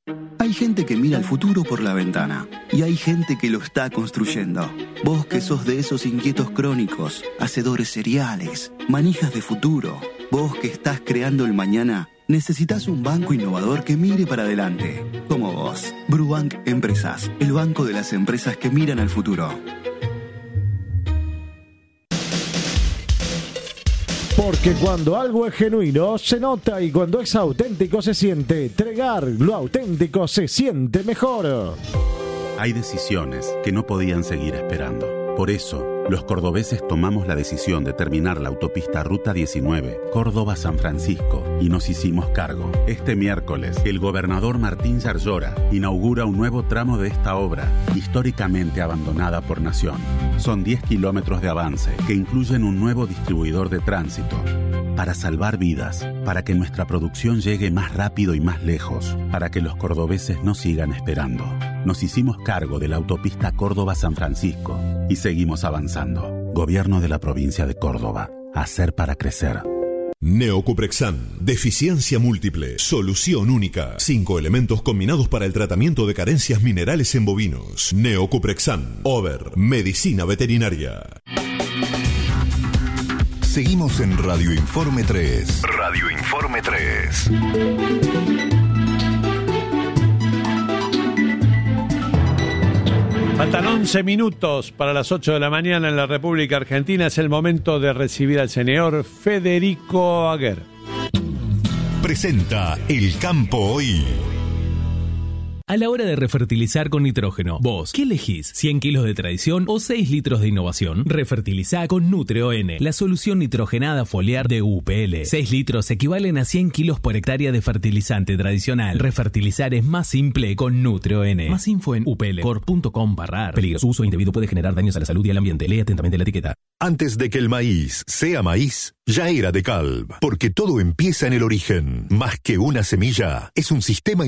Hay gente que mira el futuro por la ventana y hay gente que lo está construyendo. Vos que sos de esos inquietos crónicos, hacedores seriales, manijas de futuro, vos que estás creando el mañana, necesitas un banco innovador que mire para adelante. Como vos. Brubank Empresas, el banco de las empresas que miran al futuro. Porque cuando algo es genuino, se nota, y cuando es auténtico, se siente. Tregar, lo auténtico se siente mejor. Hay decisiones que no podían seguir esperando. Por eso, los cordobeses tomamos la decisión de terminar la autopista Ruta 19, Córdoba-San Francisco, y nos hicimos cargo. Este miércoles, el gobernador Martín Yarlora inaugura un nuevo tramo de esta obra, históricamente abandonada por Nación. Son 10 kilómetros de avance que incluyen un nuevo distribuidor de tránsito. Para salvar vidas, para que nuestra producción llegue más rápido y más lejos, para que los cordobeses no sigan esperando. Nos hicimos cargo de la autopista Córdoba-San Francisco y seguimos avanzando. Gobierno de la provincia de Córdoba. Hacer para crecer. Neocuprexan, deficiencia múltiple, solución única. 5 elementos combinados para el tratamiento de carencias minerales en bovinos. Neocuprexan, Over, medicina veterinaria. Seguimos en Radio Informe 3. Radio Informe 3. Faltan 11 minutos para las 8 de la mañana en la República Argentina. Es el momento de recibir al señor Federico Aguer. Presenta El Campo Hoy. A la hora de refertilizar con nitrógeno, vos, ¿qué elegís? ¿100 kilos de tradición o 6 litros de innovación? Refertilizá con Nutreo-N, la solución nitrogenada foliar de UPL. 6 litros equivalen a 100 kilos por hectárea de fertilizante tradicional. Refertilizar es más simple con Nutreo-N. Más info en uplcorp.com/ar. Peligro. Su uso indebido puede generar daños a la salud y al ambiente. Lee atentamente la etiqueta. Antes de que el maíz sea maíz, ya era de Calv, porque todo empieza en el origen. Más que una semilla, es un sistema